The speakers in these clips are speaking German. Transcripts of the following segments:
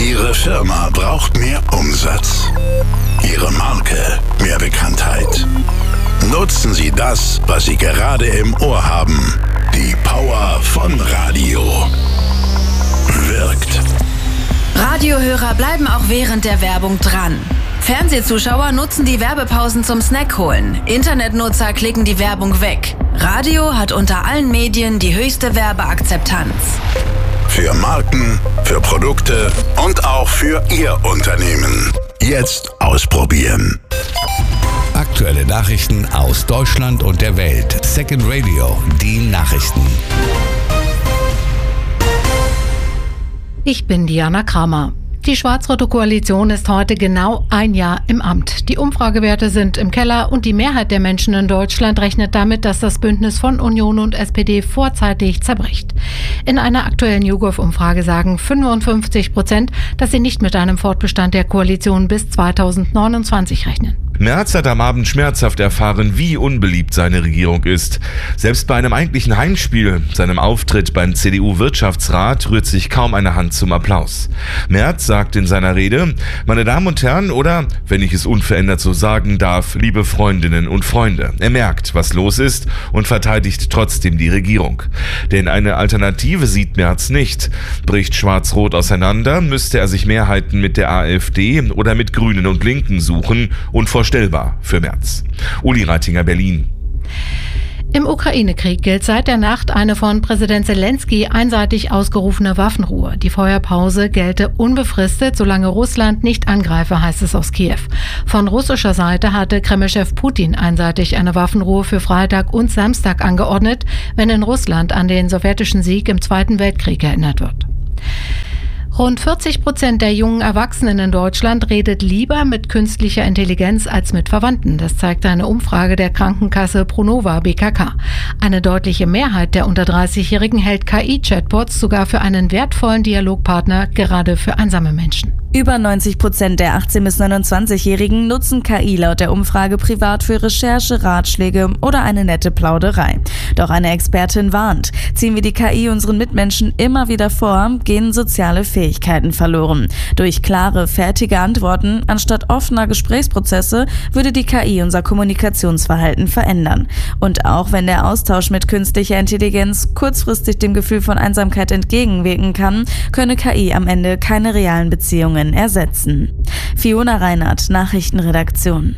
Ihre Firma braucht mehr Umsatz. Ihre Marke mehr Bekanntheit. Nutzen Sie das, was Sie gerade im Ohr haben. Die Power von Radio. Wirkt. Radiohörer bleiben auch während der Werbung dran. Fernsehzuschauer nutzen die Werbepausen zum Snack holen. Internetnutzer klicken die Werbung weg. Radio hat unter allen Medien die höchste Werbeakzeptanz. Für Marken, für Produkte und auch für Ihr Unternehmen. Jetzt ausprobieren. Aktuelle Nachrichten aus Deutschland und der Welt. Second Radio, die Nachrichten. Ich bin Diana Kramer. Die schwarz-rote Koalition ist heute genau ein Jahr im Amt. Die Umfragewerte sind im Keller und die Mehrheit der Menschen in Deutschland rechnet damit, dass das Bündnis von Union und SPD vorzeitig zerbricht. In einer aktuellen YouGov-Umfrage sagen 55%, dass sie nicht mit einem Fortbestand der Koalition bis 2029 rechnen. Merz hat am Abend schmerzhaft erfahren, wie unbeliebt seine Regierung ist. Selbst bei einem eigentlichen Heimspiel, seinem Auftritt beim CDU-Wirtschaftsrat, rührt sich kaum eine Hand zum Applaus. Merz sagt in seiner Rede: Meine Damen und Herren, oder, wenn ich es unverändert so sagen darf, liebe Freundinnen und Freunde. Er merkt, was los ist und verteidigt trotzdem die Regierung. Denn eine Alternative sieht Merz nicht. Bricht Schwarz-Rot auseinander, müsste er sich Mehrheiten mit der AfD oder mit Grünen und Linken suchen, unvorstellbar für Merz. Uli Reitinger, Berlin. Im Ukraine-Krieg gilt seit der Nacht eine von Präsident Zelensky einseitig ausgerufene Waffenruhe. Die Feuerpause gelte unbefristet, solange Russland nicht angreife, heißt es aus Kiew. Von russischer Seite hatte Kreml-Chef Putin einseitig eine Waffenruhe für Freitag und Samstag angeordnet, wenn in Russland an den sowjetischen Sieg im Zweiten Weltkrieg erinnert wird. Rund 40% der jungen Erwachsenen in Deutschland redet lieber mit künstlicher Intelligenz als mit Verwandten. Das zeigt eine Umfrage der Krankenkasse Pronova BKK. Eine deutliche Mehrheit der unter 30-Jährigen hält KI-Chatbots sogar für einen wertvollen Dialogpartner, gerade für einsame Menschen. Über 90% der 18- bis 29-Jährigen nutzen KI laut der Umfrage privat für Recherche, Ratschläge oder eine nette Plauderei. Doch eine Expertin warnt: Ziehen wir die KI unseren Mitmenschen immer wieder vor, gehen soziale Fähigkeiten verloren. Durch klare, fertige Antworten anstatt offener Gesprächsprozesse würde die KI unser Kommunikationsverhalten verändern. Und auch wenn der Austausch mit künstlicher Intelligenz kurzfristig dem Gefühl von Einsamkeit entgegenwirken kann, könne KI am Ende keine realen Beziehungen ersetzen. Fiona Reinhardt, Nachrichtenredaktion.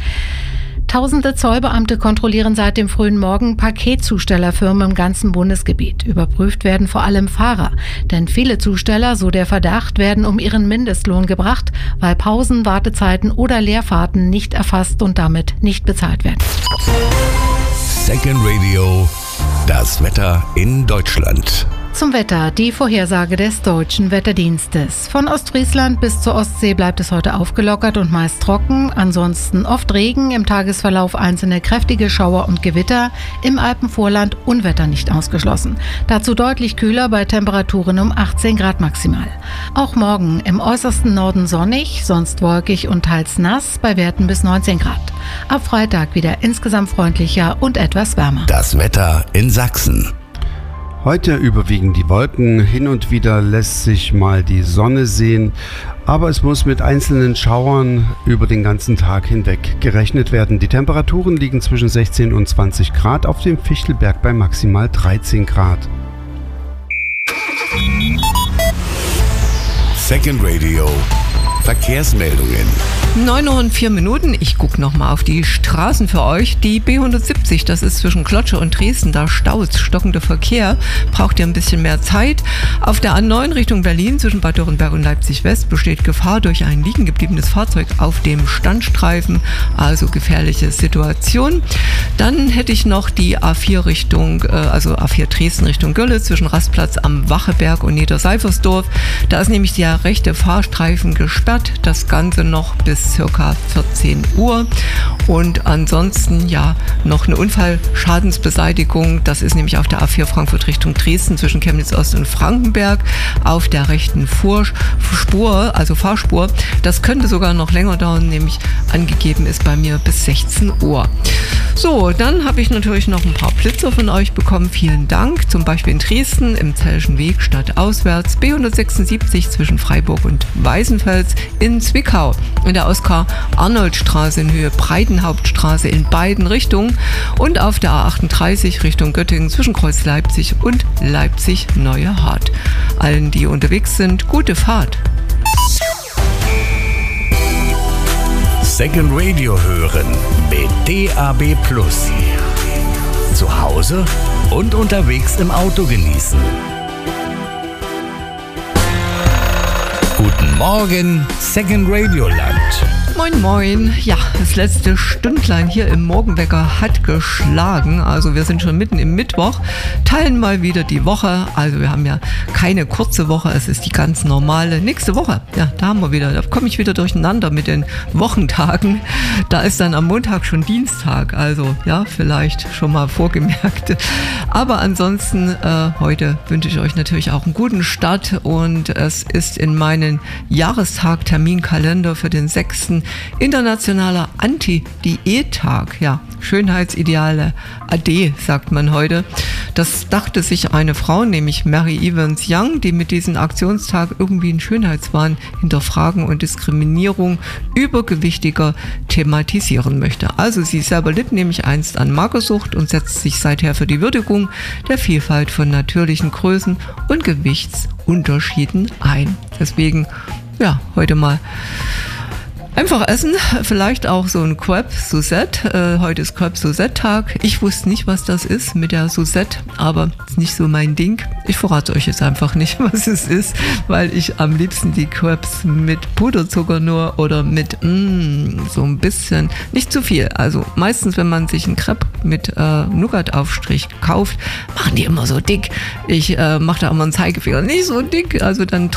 Tausende Zollbeamte kontrollieren seit dem frühen Morgen Paketzustellerfirmen im ganzen Bundesgebiet. Überprüft werden vor allem Fahrer. Denn viele Zusteller, so der Verdacht, werden um ihren Mindestlohn gebracht, weil Pausen, Wartezeiten oder Leerfahrten nicht erfasst und damit nicht bezahlt werden. Second Radio, das Wetter in Deutschland. Zum Wetter, die Vorhersage des Deutschen Wetterdienstes. Von Ostfriesland bis zur Ostsee bleibt es heute aufgelockert und meist trocken. Ansonsten oft Regen, im Tagesverlauf einzelne kräftige Schauer und Gewitter. Im Alpenvorland Unwetter nicht ausgeschlossen. Dazu deutlich kühler bei Temperaturen um 18 Grad maximal. Auch morgen im äußersten Norden sonnig, sonst wolkig und teils nass, bei Werten bis 19 Grad. Ab Freitag wieder insgesamt freundlicher und etwas wärmer. Das Wetter in Sachsen. Heute überwiegen die Wolken, hin und wieder lässt sich mal die Sonne sehen, aber es muss mit einzelnen Schauern über den ganzen Tag hinweg gerechnet werden. Die Temperaturen liegen zwischen 16 und 20 Grad, auf dem Fichtelberg bei maximal 13 Grad. Second Radio, Verkehrsmeldungen. 9:04 Uhr. Ich gucke nochmal auf die Straßen für euch. Die B170, das ist zwischen Klotsche und Dresden, da staut stockender Verkehr. Braucht ihr ein bisschen mehr Zeit. Auf der A9 Richtung Berlin zwischen Bad Dürrenberg und Leipzig West besteht Gefahr durch ein liegen gebliebenes Fahrzeug auf dem Standstreifen. Also gefährliche Situation. Dann hätte ich noch die A4 Richtung, also A4 Dresden Richtung Gölle zwischen Rastplatz am Wacheberg und Niederseifersdorf. Da ist nämlich der rechte Fahrstreifen gesperrt. gesperrt. Das Ganze noch bis circa 14 Uhr. Und ansonsten ja noch eine Unfallschadensbeseitigung. Das ist nämlich auf der A4 Frankfurt Richtung Dresden zwischen Chemnitz Ost und Frankenberg auf der rechten Fahrspur. Das könnte sogar noch länger dauern, nämlich angegeben ist bei mir bis 16 Uhr. So, dann habe ich natürlich noch ein paar Blitzer von euch bekommen. Vielen Dank. Zum Beispiel in Dresden im Zellschen Weg stadtauswärts, B176 zwischen Freiburg und Weißenfels, in Zwickau in der Oskar-Arnold-Straße in Höhe Breitenhauptstraße in beiden Richtungen und auf der A38 Richtung Göttingen zwischen Kreuz Leipzig und Leipzig-Neuehardt. Allen, die unterwegs sind, gute Fahrt. Second Radio hören mit DAB+. Zu Hause und unterwegs im Auto genießen. Guten Morgen, Second Radio Land. Moin moin, ja, das letzte Stündlein hier im Morgenwecker hat geschlagen, also wir sind schon mitten im Mittwoch, teilen mal wieder die Woche, also wir haben ja keine kurze Woche, es ist die ganz normale nächste Woche, ja, da komme ich wieder durcheinander mit den Wochentagen, da ist dann am Montag schon Dienstag, also ja, vielleicht schon mal vorgemerkt, aber ansonsten heute wünsche ich euch natürlich auch einen guten Start und es ist in meinen Jahrestag-Terminkalender für den 6. Internationaler Anti-Diät-Tag, ja, Schönheitsideale AD, sagt man heute. Das dachte sich eine Frau, nämlich Mary Evans Young, die mit diesem Aktionstag irgendwie einen Schönheitswahn hinterfragen und Diskriminierung Übergewichtiger thematisieren möchte. Also sie selber litt nämlich einst an Magersucht und setzt sich seither für die Würdigung der Vielfalt von natürlichen Größen und Gewichtsunterschieden ein. Deswegen, ja, heute mal einfach essen, vielleicht auch so ein Crêpe Suzette. Heute ist Crêpe Suzette-Tag. Ich wusste nicht, was das ist mit der Suzette, aber ist nicht so mein Ding. Ich verrate euch jetzt einfach nicht, was es ist, weil ich am liebsten die Crêpes mit Puderzucker nur oder mit so ein bisschen, nicht zu viel. Also meistens, wenn man sich einen Crepe mit Nougat-Aufstrich kauft, machen die immer so dick. Ich mache da immer einen Zeigefinger nicht so dick, also dann